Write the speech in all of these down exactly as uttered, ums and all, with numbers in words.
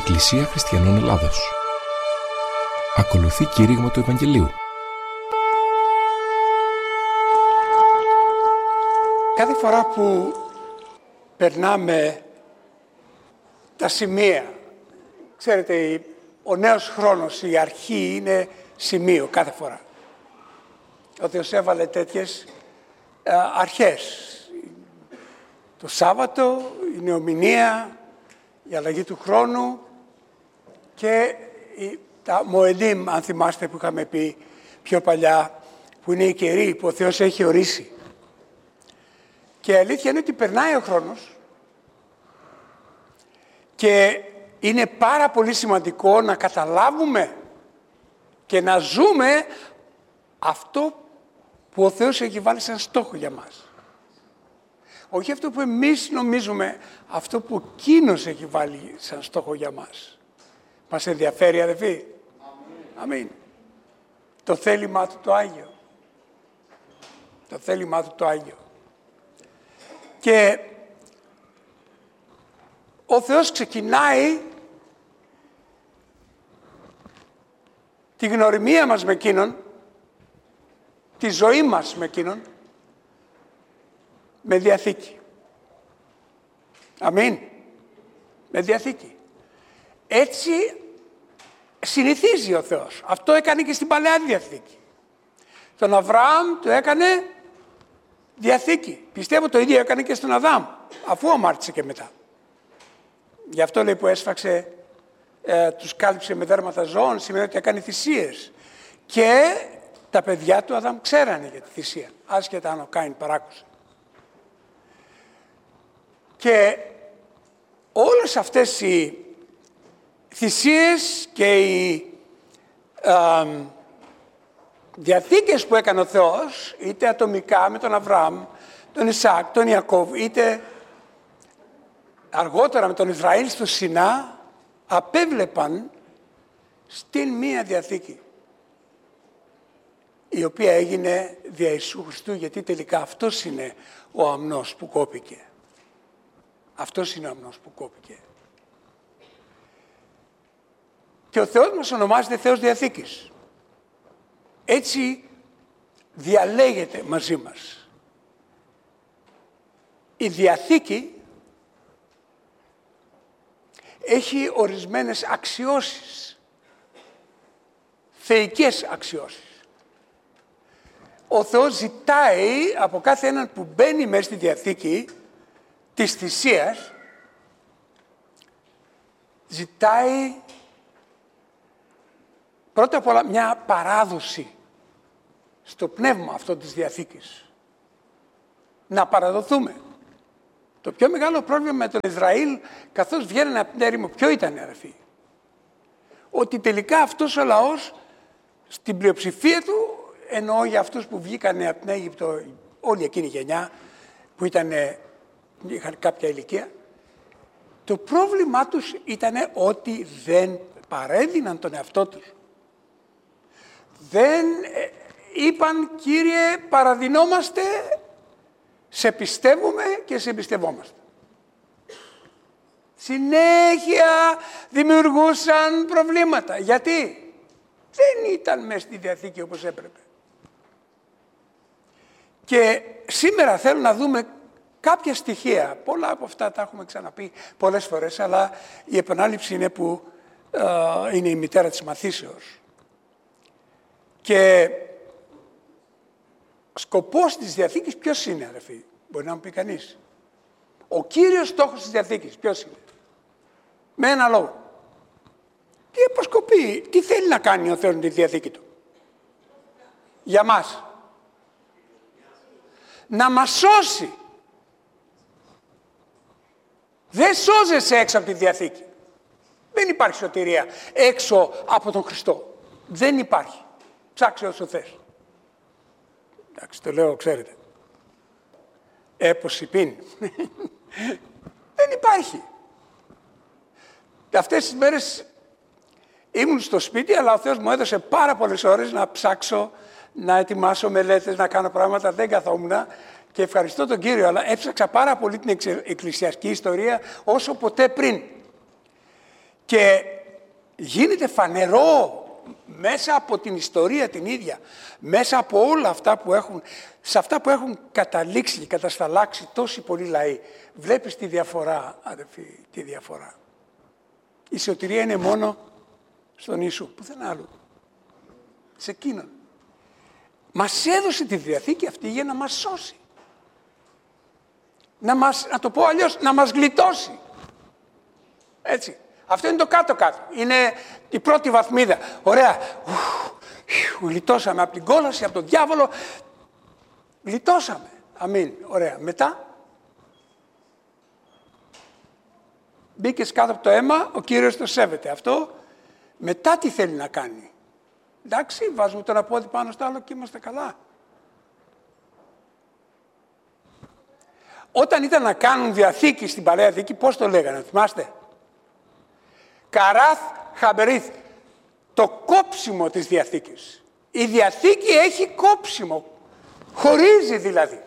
Εκκλησία Χριστιανών Ελλάδος. Ακολουθεί κήρυγμα του Ευαγγελίου. Κάθε φορά που περνάμε τα σημεία, ξέρετε, ο νέος χρόνος, η αρχή είναι σημείο κάθε φορά. Ο Θεός έβαλε τέτοιες α, αρχές. Το Σάββατο, η νεομηνία, η αλλαγή του χρόνου και η, τα Μοελίμ, αν θυμάστε, που είχαμε πει πιο παλιά, που είναι οι καιροί που ο Θεός έχει ορίσει. Και η αλήθεια είναι ότι περνάει ο χρόνος και είναι πάρα πολύ σημαντικό να καταλάβουμε και να ζούμε αυτό που ο Θεός έχει βάλει σαν στόχο για μας. Όχι αυτό που εμείς νομίζουμε, αυτό που Εκείνος έχει βάλει σαν στόχο για μας. Μας ενδιαφέρει, αδελφοί? Αμήν. Το θέλημά του το Άγιο. Το θέλημά του το Άγιο. Και ο Θεός ξεκινάει τη γνωριμία μας με Εκείνον, τη ζωή μας με Εκείνον, με διαθήκη. Αμήν. Με διαθήκη. Έτσι συνηθίζει ο Θεός. Αυτό έκανε και στην Παλαιά Διαθήκη. Τον Αβραάμ του έκανε διαθήκη. Πιστεύω το ίδιο έκανε και στον Αδάμ, αφού αμάρτησε και μετά. Γι' αυτό λέει που έσφαξε, ε, τους κάλυψε με δέρματα ζώων, σημαίνει ότι έκανε θυσίες. Και τα παιδιά του Αδάμ ξέρανε για τη θυσία, άσχετα αν ο Κάιν παράκουσε. Και όλες αυτές οι θυσίες και οι ε, διαθήκες που έκανε ο Θεός, είτε ατομικά με τον Αβραάμ, τον Ισαάκ, τον Ιακώβ, είτε αργότερα με τον Ισραήλ στο Σινά, απέβλεπαν στην μία διαθήκη, η οποία έγινε δια Ιησού Χριστού, γιατί τελικά αυτός είναι ο αμνός που κόπηκε. Αυτός είναι ο αμνός που κόπηκε. Και ο Θεός μας ονομάζεται Θεός Διαθήκης. Έτσι διαλέγεται μαζί μας. Η Διαθήκη έχει ορισμένες αξιώσεις, θεϊκές αξιώσεις. Ο Θεός ζητάει από κάθε έναν που μπαίνει μέσα στη Διαθήκη της θυσίας, ζητάει πρώτα απ' όλα μια παράδοση στο πνεύμα αυτό της Διαθήκης. Να παραδοθούμε. Το πιο μεγάλο πρόβλημα με τον Ισραήλ, καθώς βγαίνανε από την έρημο, ποιο ήταν, αδελφοί? Ότι τελικά αυτός ο λαός, στην πλειοψηφία του, εννοώ για αυτούς που βγήκανε από την Αίγυπτο, όλη εκείνη η γενιά, που ήταν, είχαν κάποια ηλικία, το πρόβλημά τους ήταν ότι δεν παρέδιναν τον εαυτό τους. Δεν είπαν, Κύριε, παραδεινόμαστε, σε πιστεύουμε και σε εμπιστευόμαστε. Συνέχεια δημιουργούσαν προβλήματα. Γιατί? Δεν ήταν μέσα στη Διαθήκη όπως έπρεπε. Και σήμερα θέλω να δούμε κάποια στοιχεία. Πολλά από αυτά τα έχουμε ξαναπεί πολλές φορές, αλλά η επανάληψη είναι που ε, είναι η μητέρα της μαθήσεως. Και σκοπός της Διαθήκης ποιος είναι, αδελφοί? Μπορεί να μου πει κανείς. Ο κύριος στόχος της Διαθήκης ποιος είναι? Με ένα λόγο. Τι αποσκοπεί, τι θέλει να κάνει ο Θεός με τη Διαθήκη του? Για μας. Να μας σώσει. Δεν σώζεσαι έξω από τη Διαθήκη. Δεν υπάρχει σωτηρία έξω από τον Χριστό. Δεν υπάρχει. Ψάξε όσο θες. Εντάξει, το λέω, ξέρετε. Έπος υπήν. Δεν υπάρχει. Αυτές τις μέρες ήμουν στο σπίτι, αλλά ο Θεός μου έδωσε πάρα πολλές ώρες να ψάξω, να ετοιμάσω μελέτες, να κάνω πράγματα. Δεν καθόμουν και ευχαριστώ τον Κύριο, αλλά έψαξα πάρα πολύ την εκκλησιαστική ιστορία όσο ποτέ πριν. Και γίνεται φανερό μέσα από την ιστορία την ίδια, μέσα από όλα αυτά που έχουν, σε αυτά που έχουν καταλήξει και κατασταλάξει τόσοι πολλοί λαοί. Βλέπεις τη διαφορά, αδερφοί, τη διαφορά. Η σωτηρία είναι μόνο στον Ιησού, πουθενά άλλου. Σε εκείνον. Μας έδωσε τη Διαθήκη αυτή για να μας σώσει. Να, μας, να το πω αλλιώς, να μας γλιτώσει. Έτσι. Αυτό είναι το κάτω-κάτω. Είναι η πρώτη βαθμίδα. Ωραία. Γλιτώσαμε από την κόλαση, από τον διάβολο. Γλιτώσαμε. Αμήν. Ωραία. Μετά. Μπήκες κάτω από το αίμα, ο Κύριος το σέβεται. Αυτό μετά τι θέλει να κάνει. Εντάξει, βάζουμε τον απόδι πάνω στο άλλο και είμαστε καλά. Όταν ήταν να κάνουν διαθήκη στην Παλαιά Διαθήκη, πώς το λέγανε, θυμάστε. Καράθ χαμπερίθ, το κόψιμο της Διαθήκης. Η Διαθήκη έχει κόψιμο, χωρίζει δηλαδή.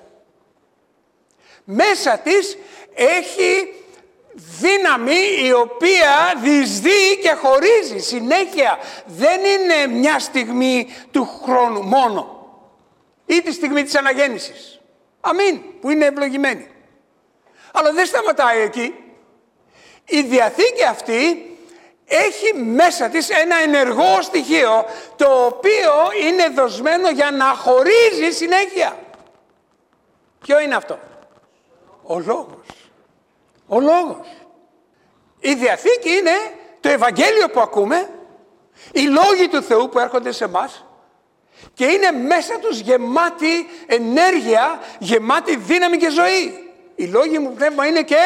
Μέσα της έχει δύναμη η οποία διεισδύει και χωρίζει συνέχεια. Δεν είναι μια στιγμή του χρόνου μόνο. Ή τη στιγμή της αναγέννησης. Αμήν, που είναι ευλογημένη. Αλλά δεν σταματάει εκεί. Η Διαθήκη αυτή έχει μέσα της ένα ενεργό στοιχείο το οποίο είναι δοσμένο για να χωρίζει συνέχεια. Ποιο είναι αυτό? Ο Λόγος. Ο Λόγος. Η Διαθήκη είναι το Ευαγγέλιο που ακούμε, οι Λόγοι του Θεού που έρχονται σε εμάς και είναι μέσα τους γεμάτη ενέργεια, γεμάτη δύναμη και ζωή. Οι Λόγοι μου πνεύμα είναι και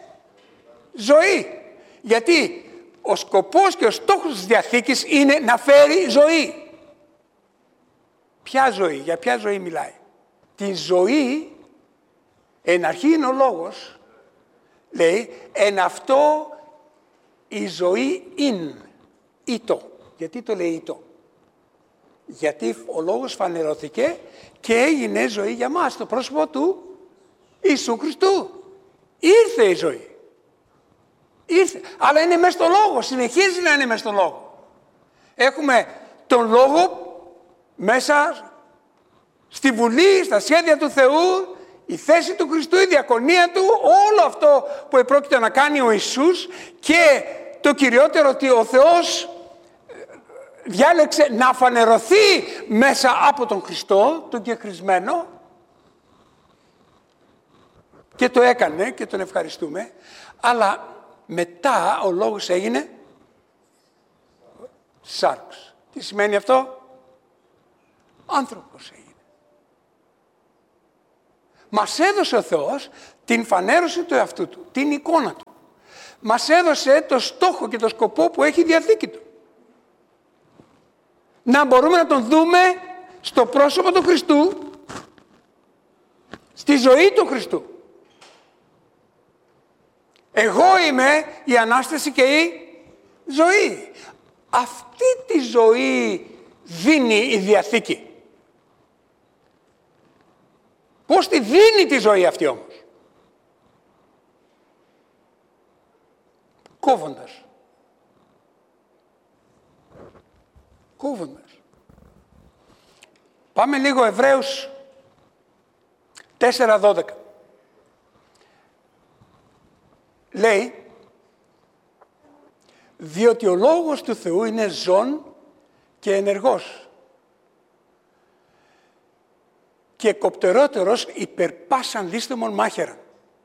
ζωή. Γιατί ο σκοπός και ο στόχος της Διαθήκης είναι να φέρει ζωή. Ποια ζωή, για ποια ζωή μιλάει? Τη ζωή, εν αρχή είναι ο Λόγος, λέει, εν αυτό η ζωή είναι ήτο. Γιατί το λέει ήτο? Γιατί ο Λόγος φανερώθηκε και έγινε ζωή για μας, το πρόσωπο του Ιησού Χριστού. Ήρθε η ζωή. Ήρθε. Αλλά είναι μέσα στο Λόγο, συνεχίζει να είναι μέσα στο Λόγο. Έχουμε τον Λόγο μέσα στη Βουλή, στα σχέδια του Θεού, η θέση του Χριστού, η διακονία του, όλο αυτό που επρόκειτο να κάνει ο Ιησούς και το κυριότερο ότι ο Θεός διάλεξε να φανερωθεί μέσα από τον Χριστό, τον κεχρισμένο, και το έκανε και τον ευχαριστούμε, αλλά μετά ο Λόγος έγινε σάρξ. Τι σημαίνει αυτό? Άνθρωπος έγινε. Μας έδωσε ο Θεός την φανέρωση του εαυτού του, την εικόνα του. Μας έδωσε το στόχο και το σκοπό που έχει η Διαθήκη του. Να μπορούμε να τον δούμε στο πρόσωπο του Χριστού, στη ζωή του Χριστού. Εγώ είμαι η Ανάσταση και η ζωή. Αυτή τη ζωή δίνει η Διαθήκη. Πώς τη δίνει τη ζωή αυτή όμως? Κόβοντας. Κόβοντας. Πάμε λίγο Εβραίους τέσσερα δώδεκα. Λέει, διότι ο Λόγος του Θεού είναι ζών και ενεργός και κοπτερότερος υπερπάσαν δίστομον μάχαιραν.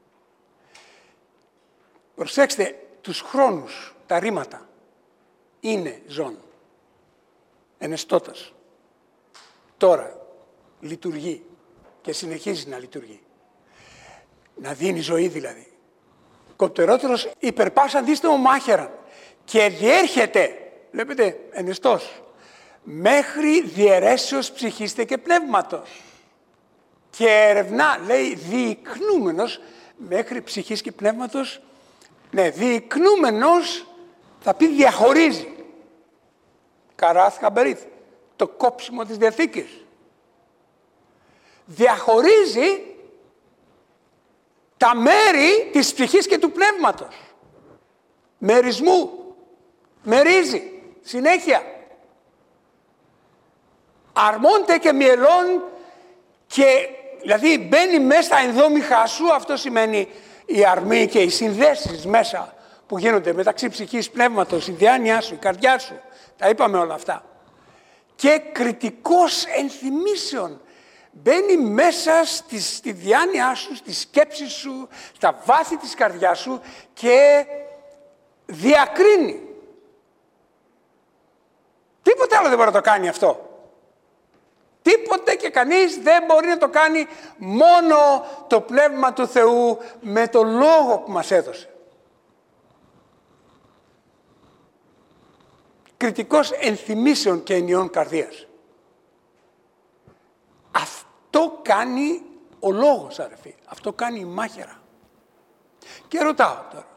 Προσέξτε, τους χρόνους, τα ρήματα, είναι ζών, ενεστώτας. Τώρα λειτουργεί και συνεχίζει να λειτουργεί. Να δίνει ζωή δηλαδή. Κοπτερότερος υπερπάσαν δίστομον μάχαιραν και διέρχεται, βλέπετε, ενεστός, μέχρι διαιρέσεως ψυχήστε και πνεύματος. Και ερευνά, λέει, διεικνούμενος μέχρι ψυχής και πνεύματος. Ναι, διεικνούμενος θα πει διαχωρίζει. Καράθ χαμπερίθ, το κόψιμο της Διαθήκης. Διαχωρίζει τα μέρη της ψυχής και του πνεύματος. Μερισμού. μερίζει, συνέχεια. Αρμόνται και μυελών και δηλαδή μπαίνει μέσα στα ενδόμηχα σου, αυτό σημαίνει η αρμή και οι συνδέσεις μέσα που γίνονται μεταξύ ψυχής, πνεύματος, η διάνοιά σου, η καρδιά σου. Τα είπαμε όλα αυτά. Και κριτικός ενθυμήσεων. Μπαίνει μέσα στη, στη διάνοιά σου, στη σκέψη σου, στα βάθη της καρδιάς σου και διακρίνει. Τίποτε άλλο δεν μπορεί να το κάνει αυτό. Τίποτε και κανείς δεν μπορεί να το κάνει, μόνο το Πνεύμα του Θεού με το Λόγο που μας έδωσε. Κριτικός ενθυμήσεων και ενιών καρδίας. Αυτό κάνει ο Λόγος, αδερφοί. Αυτό κάνει η μάχαιρα. Και ρωτάω τώρα.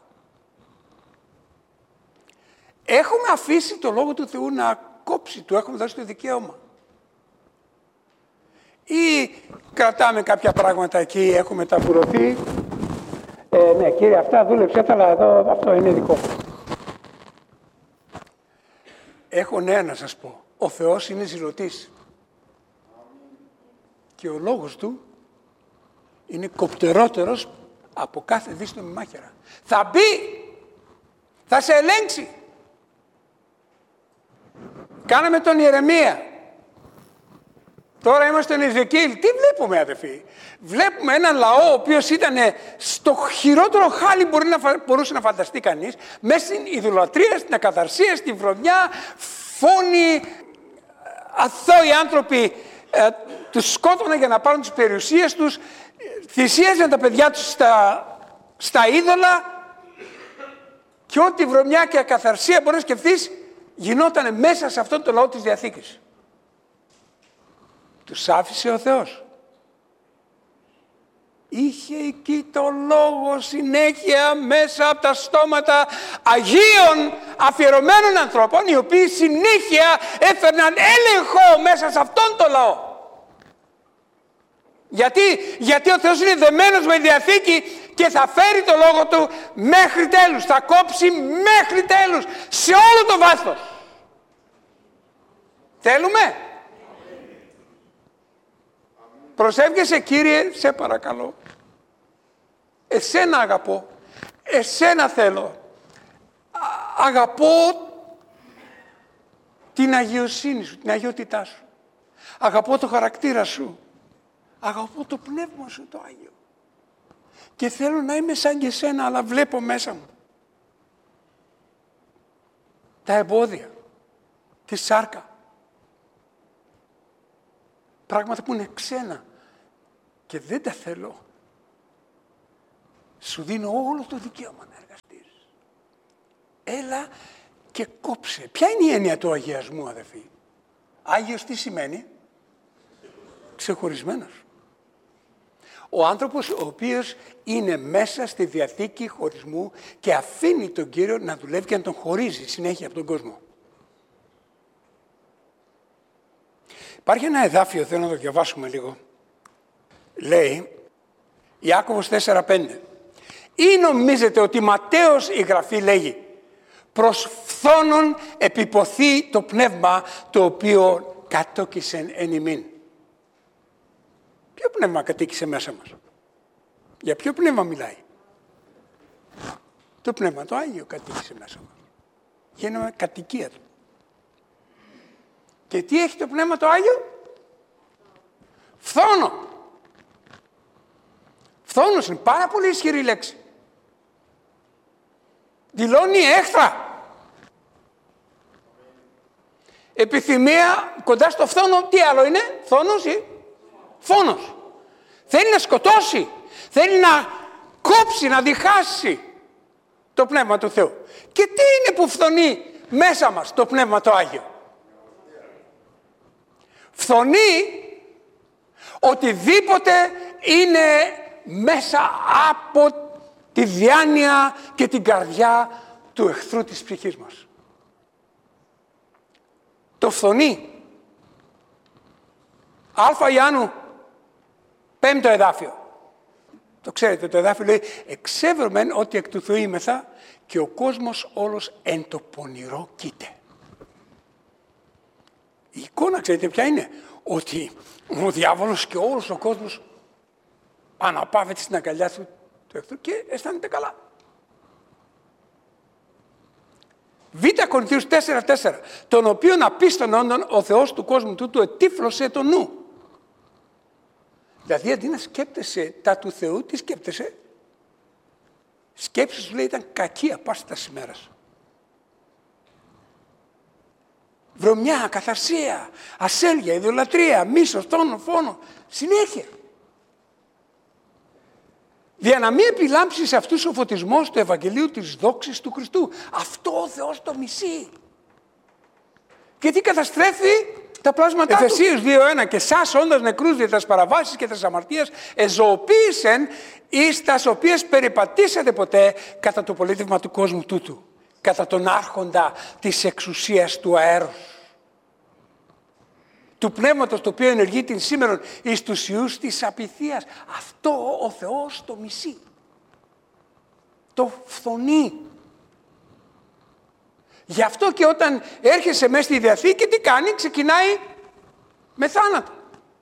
Έχουμε αφήσει το Λόγο του Θεού να κόψει, του έχουμε δώσει το δικαίωμα. Ή κρατάμε κάποια πράγματα εκεί, έχουμε ταπουρωθεί. Ε, ναι, κύριε, αυτά δούλεψε, αλλά εδώ αυτό είναι δικό μου. Έχω νέα να σας πω. Ο Θεός είναι ζηλωτής. Και ο λόγος του είναι κοπτερότερος από κάθε δύστομη μάχαιρα. Θα μπει, θα σε ελέγξει. Κάναμε τον Ιερεμία. Τώρα είμαστε στον Εζεκίλ. Τι βλέπουμε, αδελφοί? Βλέπουμε έναν λαό ο οποίος ήταν στο χειρότερο χάλι μπορεί να, μπορούσε να φανταστεί κανείς, μέσα στην ειδωλατρία, στην ακαθαρσία, στην βρωμιά, φόνοι, αθώοι άνθρωποι ε, τους σκότωναν για να πάρουν τις περιουσίες τους, θυσίαζαν τα παιδιά τους στα, στα είδωλα και ό,τι βρωμιά και ακαθαρσία μπορεί να σκεφτείς γινόταν μέσα σε αυτόν τον λαό της Διαθήκης. Τους άφησε ο Θεός. Είχε εκεί το λόγο συνέχεια μέσα από τα στόματα Αγίων αφιερωμένων ανθρώπων, οι οποίοι συνέχεια έφερναν έλεγχο μέσα σε αυτόν τον λαό. Γιατί, γιατί ο Θεός είναι δεμένος με Διαθήκη και θα φέρει το λόγο του μέχρι τέλους. Θα κόψει μέχρι τέλους σε όλο το βάθος. Θέλουμε? Προσεύχεσαι, Κύριε, σε παρακαλώ. Εσένα αγαπώ. Εσένα θέλω. Α, αγαπώ την αγιοσύνη σου, την αγιότητά σου. Αγαπώ το χαρακτήρα σου. Αγαπώ το πνεύμα σου το Άγιο. Και θέλω να είμαι σαν και εσένα, αλλά βλέπω μέσα μου τα εμπόδια, τη σάρκα. Πράγματα που είναι ξένα και δεν τα θέλω. Σου δίνω όλο το δικαίωμα να εργαστείς. Έλα και κόψε. Ποια είναι η έννοια του αγιασμού, αδελφοί? Άγιος τι σημαίνει? Ξεχωρισμένος. Ο άνθρωπος ο οποίος είναι μέσα στη διαθήκη χωρισμού και αφήνει τον Κύριο να δουλεύει και να τον χωρίζει συνέχεια από τον κόσμο. Υπάρχει ένα εδάφιο, θέλω να το διαβάσουμε λίγο. Λέει, Ιάκωβος τέσσερα πέντε. Ή νομίζετε ότι Ματθαίος η Γραφή λέγει, προς φθόνον επιποθεί το πνεύμα το οποίο κατόκισεν εν ημίν. Ποιο πνεύμα κατοίκησε μέσα μας? Για ποιο πνεύμα μιλάει? Το πνεύμα το Άγιο κατοίκησε μέσα μας. Γίναμε κατοικία του. Και τι έχει το πνεύμα το Άγιο? Φθόνο. Φθόνος είναι πάρα πολύ ισχυρή λέξη. Δηλώνει έχθρα. Επιθυμία κοντά στο φθόνο, τι άλλο είναι? Φθόνος ή φόνος. Θέλει να σκοτώσει. Θέλει να κόψει, να διχάσει το πνεύμα του Θεού. Και τι είναι που φθονεί μέσα μας το πνεύμα το Άγιο? Φθονεί οτιδήποτε είναι μέσα από τη διάνοια και την καρδιά του εχθρού της ψυχής μας. Το φθονεί. Α Ιωάννου, πέμπτο εδάφιο. Το ξέρετε, το εδάφιο λέει «Εξέβρομεν ότι εκ του Θεού είμεθα και ο κόσμος όλος εν το πονηρό κοίται». Η εικόνα, ξέρετε ποια είναι? Ότι ο διάβολος και όλος ο κόσμος αναπαύεται στην αγκαλιά του, του εχθρού και αισθάνεται καλά. Β Κορινθίους τέσσερα τέσσερα, τον οποίον απίστων όντων ο Θεός του κόσμου τούτου ετύφλωσε το νου. Δηλαδή αντί να σκέπτεσαι τα του Θεού, τι σκέπτεσαι? Σκέψη σου λέει ήταν κακία πάστα ημέρας. Βρωμιά, ακαθαρσία, ασέλγεια, ειδωλατρία, μίσος, τόνο, φόνο, συνέχεια. Για να μην επιλάμψει σε αυτούς ο φωτισμός του Ευαγγελίου της δόξης του Χριστού. Αυτό ο Θεός το μισεί. Και τι καταστρέφει? Τα πλάσματά του. Εφεσίους δύο ένα, και σας όντας νεκρούς δια τας παραβάσεις και τας αμαρτίας εζωοποίησεν εις τας οποίες περιπατήσατε ποτέ κατά το πολίτευμα του κόσμου τούτου, κατά τον άρχοντα της εξουσίας του αέρος, του πνεύματος το οποίο ενεργεί την σήμερον εις τους ιούς της απειθίας. Αυτό ο Θεός το μισεί. Το φθονεί. Γι' αυτό και όταν έρχεσαι μέσα στη Διαθήκη, τι κάνει? Ξεκινάει με θάνατο.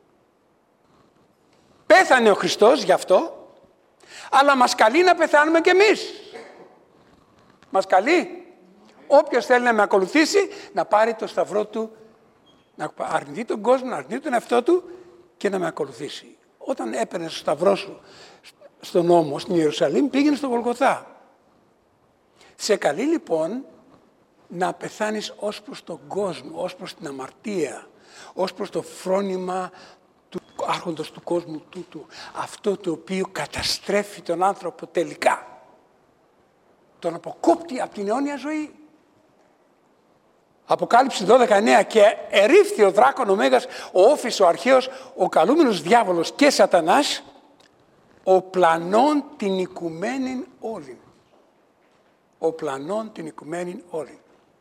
Πέθανε ο Χριστός γι' αυτό, αλλά μας καλεί να πεθάνουμε κι εμείς. Μας καλεί. Όποιος θέλει να με ακολουθήσει, να πάρει το σταυρό του, να αρνηθεί τον κόσμο, να αρνηθεί τον εαυτό του και να με ακολουθήσει. Όταν έπαιρνες το σταυρό σου στον νόμο, στην Ιερουσαλήμ, πήγαινε στο Γολγοθά. Σε καλεί λοιπόν να πεθάνεις ως προς τον κόσμο, ως προς την αμαρτία, ως προς το φρόνημα του άρχοντος του κόσμου τούτου. Αυτό το οποίο καταστρέφει τον άνθρωπο τελικά. Τον αποκόπτει από την αιώνια ζωή. Αποκάλυψη δώδεκα εννέα, και ερήφθη ο δράκων ο Μέγας, ο Όφης, ο αρχαίος, ο καλούμενος διάβολος και σατανάς, ο πλανών την οικουμένην όλην. Ο πλανών την οικουμένην όλην.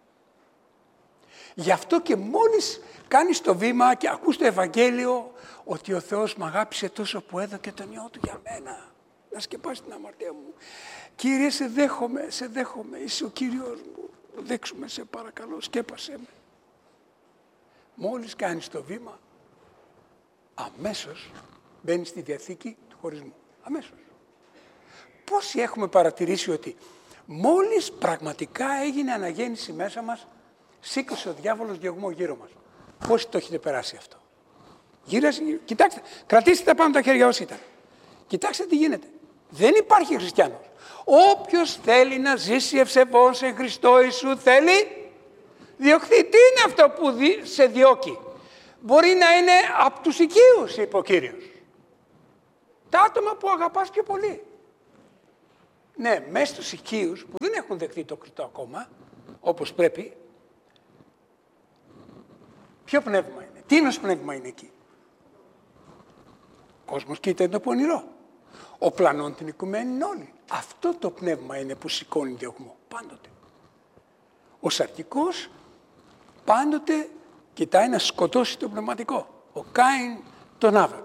Γι' αυτό και μόλις κάνεις το βήμα και ακούς το Ευαγγέλιο, ότι ο Θεός μ' αγάπησε τόσο που έδωκε τον Υιό Του για μένα, να σκεπάσει την αμαρτία μου. Κύριε, σε δέχομαι, σε δέχομαι, είσαι ο Κύριος μου, δέξουμε σε παρακαλώ, σκέπασέ με. Μόλις κάνεις το βήμα, αμέσως μπαίνεις στη Διαθήκη του χωρισμού. Αμέσως. Πόσοι έχουμε παρατηρήσει ότι μόλις πραγματικά έγινε αναγέννηση μέσα μας, σήκωσε ο διάβολος διωγμό γύρω μας. Πόσοι το έχετε περάσει αυτό? Γύρασε, κοιτάξτε, κρατήστε τα πάνω τα χέρια όσοι ήταν. Κοιτάξτε τι γίνεται. Δεν υπάρχει χριστιανός. Όποιος θέλει να ζήσει ευσεβώς σε Χριστό Ιησού θέλει διωχθεί. Τι είναι αυτό που σε διώκει? Μπορεί να είναι από τους οικείους, είπε ο Κύριος. Τα άτομα που αγαπάς πιο πολύ. Ναι, μέσα στους οικείους που δεν έχουν δεχθεί το Χριστό ακόμα, όπως πρέπει, ποιο πνεύμα είναι? Τι είναι πνεύμα είναι εκεί? Ο κόσμος κοίτα το πονηρό. Ο πλανών την οικουμένη όλη. Αυτό το πνεύμα είναι που σηκώνει διωγμό πάντοτε. Ο σαρκικός πάντοτε κοιτάει να σκοτώσει το πνευματικό. Ο Κάιν τον Άβελ.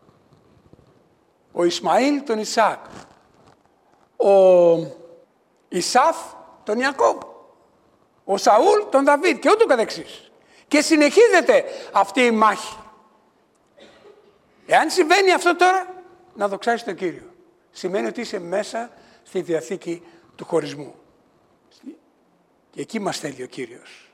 Ο Ισμαήλ τον Ισαάκ. Ο Ισάφ τον Ιακώβ. Ο Σαούλ τον Δαβίδ και ούτω καθεξής. Και συνεχίζεται αυτή η μάχη. Εάν συμβαίνει αυτό τώρα, να δοξάσεις τον Κύριο. Σημαίνει ότι είσαι μέσα στη Διαθήκη του χωρισμού. Και εκεί μας θέλει ο Κύριος.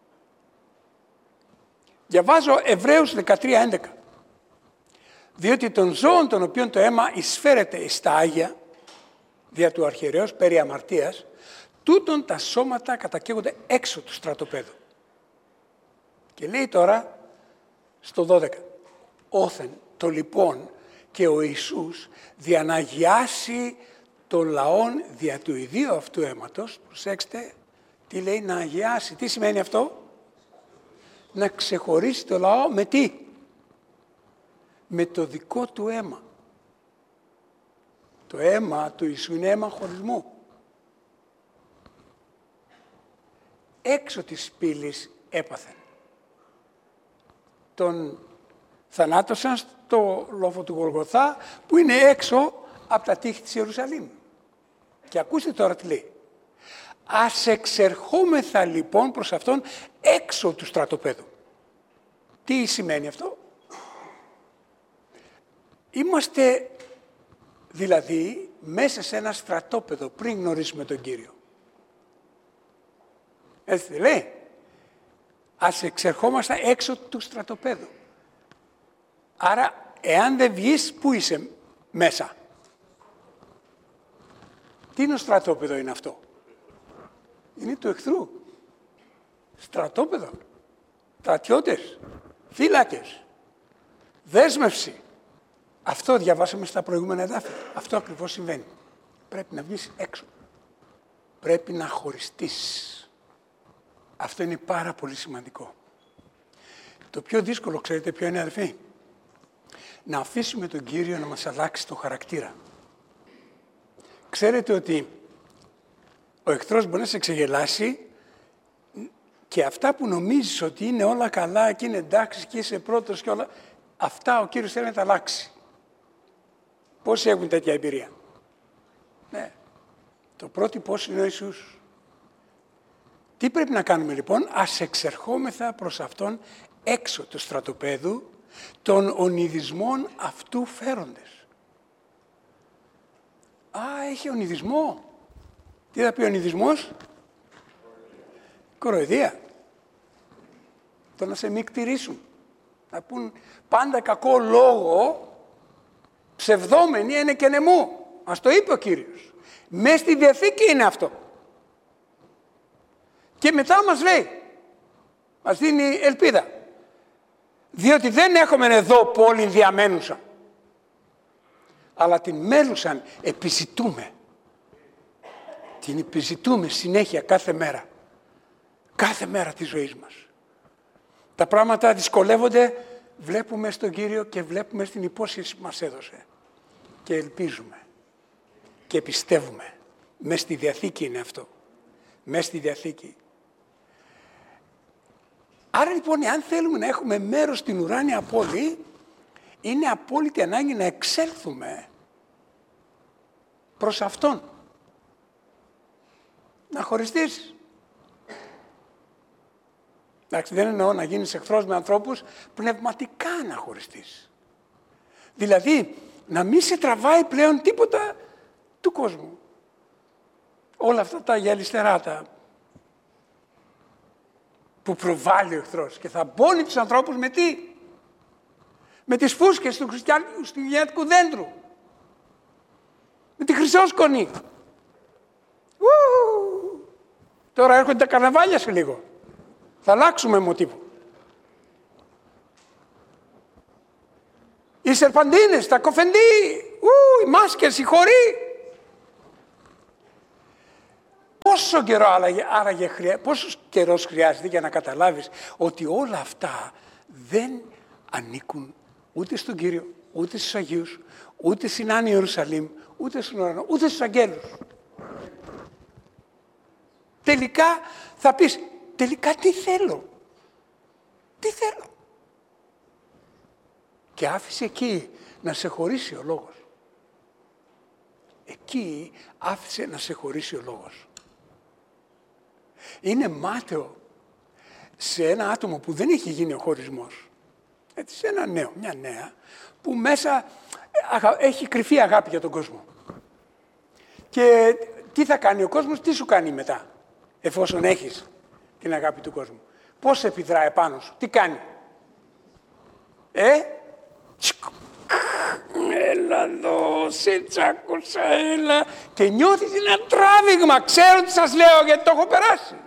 Διαβάζω Εβραίους δεκατρία έντεκα. Διότι των ζώων των οποίων το αίμα εισφέρεται εις τα Άγια, δια του αρχιερέως περί αμαρτίας, τούτον τα σώματα κατακαίγονται έξω του στρατοπέδου. Και λέει τώρα στο δώδεκα. Όθεν το λοιπόν και ο Ιησούς δια να αγιάσει το λαόν δια του ιδίου αυτού αίματος. Προσέξτε τι λέει, να αγιάσει. Τι σημαίνει αυτό? Να ξεχωρίσει το λαό με τι? Με το δικό του αίμα. Το αίμα του Ιησού είναι αίμα χωρισμού. Έξω της πύλης έπαθεν. Τον θανάτωσαν στο λόφο του Γολγοθά, που είναι έξω από τα τείχη της Ιερουσαλήμ. Και ακούστε τώρα τι λέει. Ας εξερχόμεθα λοιπόν προς αυτόν έξω του στρατοπέδου. Τι σημαίνει αυτό? Είμαστε δηλαδή μέσα σε ένα στρατόπεδο πριν γνωρίσουμε τον Κύριο. Έτσι δεν λέει? Ας εξερχόμαστε έξω του στρατοπέδου. Άρα, εάν δεν βγεις, πού είσαι μέσα? Τι είναι ο στρατόπεδο είναι αυτό? Είναι του εχθρού. Στρατόπεδο. Στρατιώτες. Φύλακες. Δέσμευση. Αυτό διαβάσαμε στα προηγούμενα εδάφια. Αυτό ακριβώς συμβαίνει. Πρέπει να βγεις έξω. Πρέπει να χωριστείς. Αυτό είναι πάρα πολύ σημαντικό. Το πιο δύσκολο, ξέρετε ποιο είναι, αδερφοί? Να αφήσουμε τον Κύριο να μας αλλάξει το χαρακτήρα. Ξέρετε ότι ο εχθρός μπορεί να σε ξεγελάσει και αυτά που νομίζεις ότι είναι όλα καλά και είναι εντάξει και είσαι πρώτος και όλα, αυτά ο Κύριος θέλει να τα αλλάξει. Πόσοι έχουν τέτοια εμπειρία? Ναι. Το πρώτο πώς είναι ο Ιησούς. Τι πρέπει να κάνουμε λοιπόν? Ας εξερχόμεθα προς Αυτόν έξω του στρατοπέδου των ονειδισμών αυτού φέροντες. Α, έχει ονειδισμό. Τι θα πει ονειδισμός? Κοροϊδία. Το να σε μικτηρίσουν. Να πούν πάντα κακό λόγο, ψευδόμενοι είναι και νεμού. Μας το είπε ο Κύριος. Μες στη Διαθήκη είναι αυτό. Και μετά μας λέει, μας δίνει ελπίδα. Διότι δεν έχουμε εδώ πόλη διαμένουσα, αλλά την μέλουσαν επιζητούμε. Την επιζητούμε συνέχεια κάθε μέρα. Κάθε μέρα της ζωής μας. Τα πράγματα δυσκολεύονται, βλέπουμε στον Κύριο και βλέπουμε στην υπόσχεση που μας έδωσε. Και ελπίζουμε. Και πιστεύουμε. Μες στη Διαθήκη είναι αυτό. Μες στη Διαθήκη. Άρα λοιπόν, αν θέλουμε να έχουμε μέρος στην ουράνια πόλη, είναι απόλυτη ανάγκη να εξέλθουμε προς Αυτόν. Να χωριστείς. Εντάξει, δεν εννοώ να γίνεις εχθρός με ανθρώπους, πνευματικά να χωριστείς. Δηλαδή, να μην σε τραβάει πλέον τίποτα του κόσμου. Όλα αυτά τα γυαλιστερά, τα που προβάλλει ο εχθρός και θα μπώνει τους ανθρώπους με τι? Με τις φούσκες του χριστιανικού δέντρου. Με τη χρυσόσκονη. Ου! Τώρα έρχονται τα καρναβάλια σε λίγο. Θα αλλάξουμε μοτίβο. Οι σερπαντίνες, τα κοφεντί, ου, οι μάσκες, οι χοροί. Πόσο καιρό άραγε, χρειά, πόσος καιρός χρειάζεται για να καταλάβεις ότι όλα αυτά δεν ανήκουν ούτε στον Κύριο, ούτε στους Αγίους, ούτε στην Άννη Ιερουσαλήμ, ούτε στον ουρανό, ούτε στους αγγέλους. Τελικά θα πεις, τελικά τι θέλω, τι θέλω. Και άφησε εκεί να σε χωρίσει ο λόγος. Εκεί άφησε να σε χωρίσει ο λόγος. Είναι μάταιο σε ένα άτομο που δεν έχει γίνει ο χωρισμός. Έτσι, σε ένα νέο, μια νέα, που μέσα έχει κρυφή αγάπη για τον κόσμο. Και τι θα κάνει ο κόσμος, τι σου κάνει μετά, εφόσον έχεις την αγάπη του κόσμου. Πώς επιδράει επάνω σου, τι κάνει. Ε, έλα εδώ, σε τσάκωσα, έλα. Και νιώθεις ένα τράβηγμα, ξέρω τι σας λέω γιατί το έχω περάσει.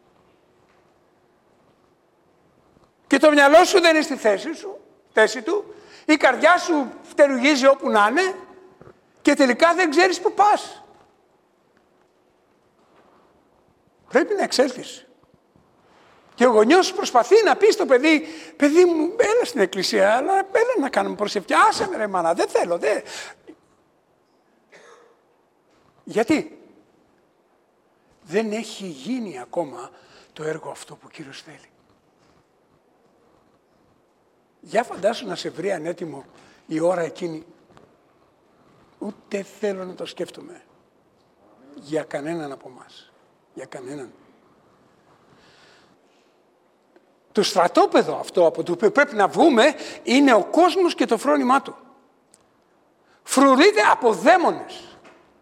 Και το μυαλό σου δεν είναι στη θέση σου, θέση του, η καρδιά σου φτερουγίζει όπου να είναι και τελικά δεν ξέρεις που πας. Πρέπει να εξέλθεις. Και ο γονιός προσπαθεί να πει στο παιδί, παιδί μου, έλα στην εκκλησία, αλλά έλα να κάνουμε προσευχή. Άσε με ρε μάνα, δεν θέλω, δεν. Γιατί? Δεν έχει γίνει ακόμα το έργο αυτό που ο Κύριος θέλει. Για φαντάσου να σε βρει ανέτοιμο η ώρα εκείνη Ούτε θέλω να το σκέφτομαι. Για κανέναν από εμάς. Για κανέναν. Το στρατόπεδο αυτό από το οποίο πρέπει να βγούμε είναι ο κόσμος και το φρόνημά του. Φρουρείται από δαίμονες,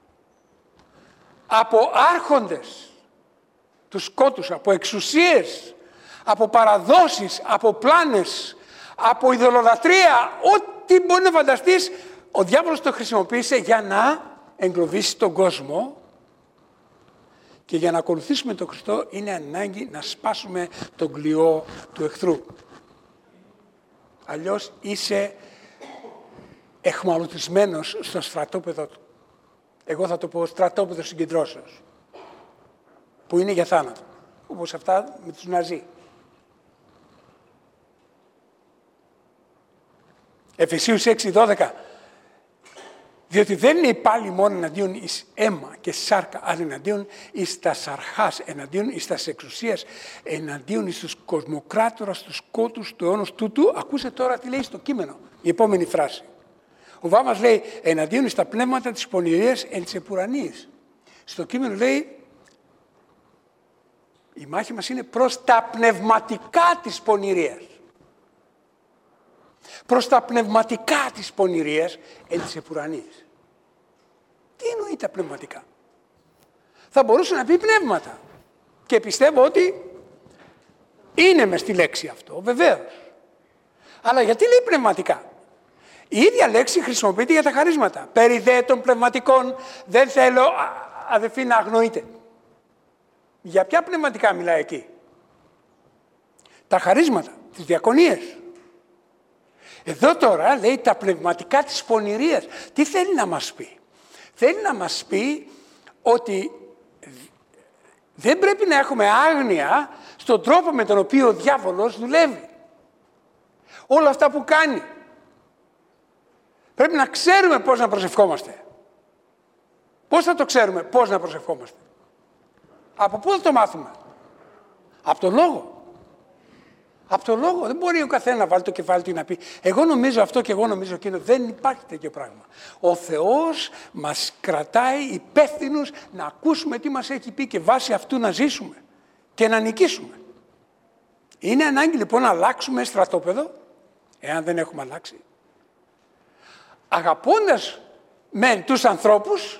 από άρχοντες τους σκότους, από εξουσίες, από παραδόσεις, από πλάνες, από ειδωλολατρία, ό,τι μπορεί να φανταστείς, ο διάβολος το χρησιμοποίησε για να εγκλωβίσει τον κόσμο. Και για να ακολουθήσουμε τον Χριστό είναι ανάγκη να σπάσουμε τον κλειό του εχθρού. Αλλιώς είσαι εχμαλωτισμένος στο στρατόπεδο του. Εγώ θα το πω στρατόπεδο συγκεντρώσεως, που είναι για θάνατο, όπως αυτά με τους Ναζί. Εφεσίους έξι δώδεκα. Διότι δεν είναι πάλι μόνο εναντίον εις αίμα και σάρκα, αλλά εναντίον εις τα σαρχάς, εναντίον εις τα εξουσίας, εναντίον εις τους κοσμοκράτορας, τους σκότους του αιώνος τούτου. Ακούσε τώρα τι λέει στο κείμενο, η επόμενη φράση. Ο Βάμας λέει εναντίον εις τα πνεύματα της πονηρίας εν της επουρανίας. Στο κείμενο λέει η μάχη μας είναι προς τα πνευματικά της πονηρίας. Προς τα πνευματικά της πονηρίας εν της επουρανίας. Τι εννοεί τα πνευματικά? Θα μπορούσε να πει πνεύματα. Και πιστεύω ότι είναι μες στη λέξη αυτό, βεβαίως. Αλλά γιατί λέει πνευματικά? Η ίδια λέξη χρησιμοποιείται για τα χαρίσματα. Περί δε των πνευματικών δεν θέλω, αδελφοί, να αγνοείτε. Για ποια πνευματικά μιλάει εκεί? Τα χαρίσματα, τις διακονίες. Εδώ τώρα λέει τα πνευματικά της πονηρίας. Τι θέλει να μας πει? Θέλει να μας πει ότι δεν πρέπει να έχουμε άγνοια στον τρόπο με τον οποίο ο διάβολος δουλεύει. Όλα αυτά που κάνει. Πρέπει να ξέρουμε πώς να προσευχόμαστε. Πώς θα το ξέρουμε πώς να προσευχόμαστε? Από πού θα το μάθουμε? Από τον Λόγο. Από τον Λόγο. Δεν μπορεί ο καθένα να βάλει το κεφάλι του να πει εγώ νομίζω αυτό και εγώ νομίζω εκείνο. Δεν υπάρχει τέτοιο πράγμα. Ο Θεός μας κρατάει υπεύθυνους να ακούσουμε τι μας έχει πει και βάσει αυτού να ζήσουμε και να νικήσουμε. Είναι ανάγκη λοιπόν να αλλάξουμε στρατόπεδο, εάν δεν έχουμε αλλάξει, αγαπώντας μεν τους ανθρώπους,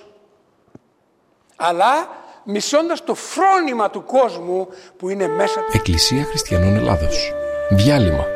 αλλά μισώντας το φρόνημα του κόσμου που είναι μέσα του. Εκκλησία Χριστιανών Ελλάδος. Διάλειμμα.